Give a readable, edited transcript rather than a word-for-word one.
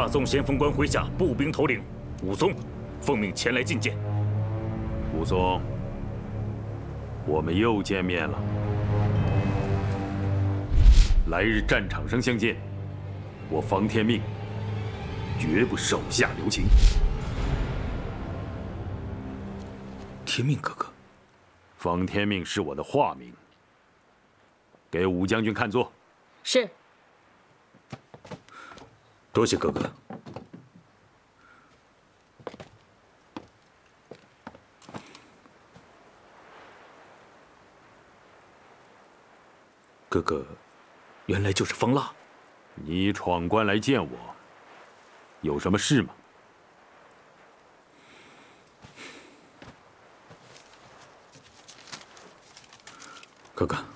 大宋先锋官麾下步兵头领武松，奉命前来觐见。 武松，我们又见面了。来日战场上相见，我方天命绝不手下留情。 天命哥哥， 方天命是我的化名。给武将军看座。 是。 多谢哥哥。哥哥，原来就是方腊。 你闯关来见我，有什么事吗？ 哥哥。